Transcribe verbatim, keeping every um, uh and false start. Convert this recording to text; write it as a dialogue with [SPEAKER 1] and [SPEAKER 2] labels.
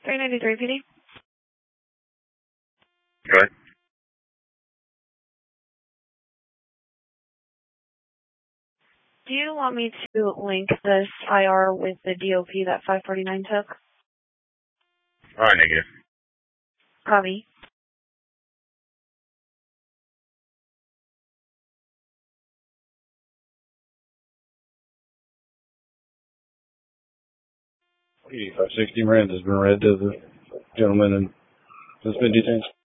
[SPEAKER 1] three ninety-three P D.
[SPEAKER 2] Go ahead.
[SPEAKER 1] Do you want me to link this I R with the D O P that five forty-nine took?
[SPEAKER 2] Alright, negative.
[SPEAKER 1] Copy.
[SPEAKER 3] eighty-five sixty Miranda's been read to the gentleman and has been detained.